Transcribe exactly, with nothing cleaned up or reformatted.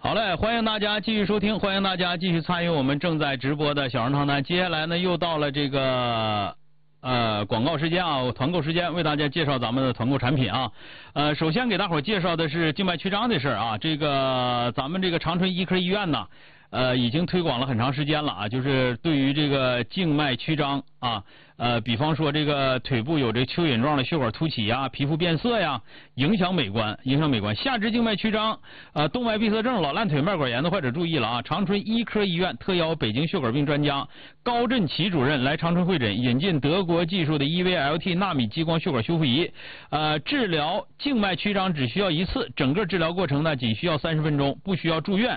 好嘞，欢迎大家继续收听，欢迎大家继续参与我们正在直播的小人长谈。接下来呢，又到了这个呃广告时间啊，团购时间，为大家介绍咱们的团购产品啊。呃，首先给大伙介绍的是静脉曲张的事啊，这个咱们这个长春医科医院呢。呃，已经推广了很长时间了啊，就是对于这个静脉曲张啊，呃，比方说这个腿部有这蚯蚓状的血管凸起呀，皮肤变色呀，影响美观，影响美观。下肢静脉曲张、呃，动脉闭塞症、老烂腿、脉管炎的患者注意了啊！长春医科医院特邀北京血管病专家高振奇主任来长春会诊，引进德国技术的 E V L T 纳米激光血管修复仪，呃，治疗静脉曲张只需要一次，整个治疗过程呢仅需要三十分钟，不需要住院。